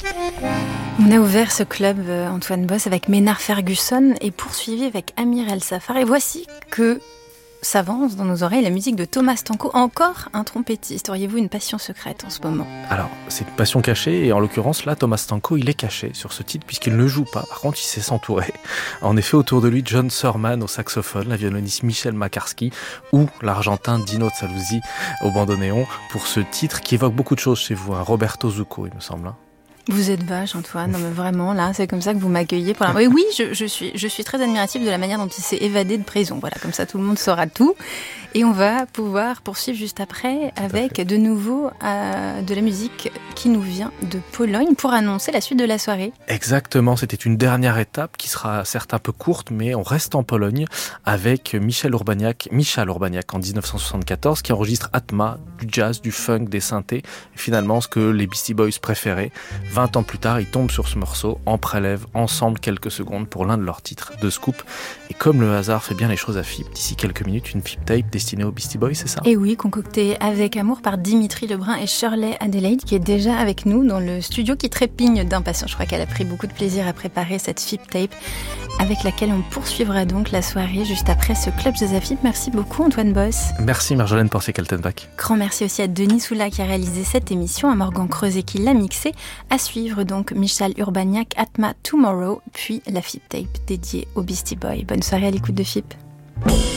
On a ouvert ce club, Antoine Boss, avec Maynard Ferguson et poursuivi avec Amir El Safar. Et voici que s'avance dans nos oreilles la musique de Thomas Stanko, encore un trompettiste. Auriez-vous une passion secrète en ce moment ? Alors, c'est une passion cachée, et en l'occurrence, là, Thomas Stanko, il est caché sur ce titre, puisqu'il ne joue pas. Par contre, il sait s'entourer. En effet, autour de lui, John Surman au saxophone, la violoniste Michel Makarski, ou l'Argentin Dino Saluzzi au bandoneon, pour ce titre qui évoque beaucoup de choses chez vous, Roberto Zucco, il me semble. Vous êtes vache, Antoine. Non, mais vraiment, là, c'est comme ça que vous m'accueillez. Oui, je suis très admirative de la manière dont il s'est évadé de prison. Voilà, comme ça, tout le monde saura tout. Et on va pouvoir poursuivre juste après avec de nouveau de la musique qui nous vient de Pologne pour annoncer la suite de la soirée. Exactement, c'était une dernière étape qui sera certes un peu courte, mais on reste en Pologne avec Michal Urbaniak en 1974 qui enregistre Atma, du jazz, du funk, des synthés, et finalement ce que les Beastie Boys préféraient. 20 ans plus tard, ils tombent sur ce morceau, en prélèvent ensemble quelques secondes pour l'un de leurs titres, de Scoop. Et comme le hasard fait bien les choses à FIP, d'ici quelques minutes, une FIP tape destinée aux Beastie Boys, c'est ça ? Et oui, concoctée avec amour par Dimitri Lebrun et Shirley Adelaide, qui est déjà avec nous dans le studio, qui trépigne d'impatience. Je crois qu'elle a pris beaucoup de plaisir à préparer cette FIP tape, avec laquelle on poursuivra donc la soirée juste après ce Club Jazz FIP. Merci beaucoup, Antoine Boss. Merci, Marjolaine Portier-Kaltenbach. Grand merci aussi à Denis Soula qui a réalisé cette émission, à Morgan Creuset qui l'a mixée. À suivre donc Michal Urbaniak, Atma Tomorrow, puis la FIP tape dédiée aux Beastie Boys. Bonne soirée à l'écoute de FIP.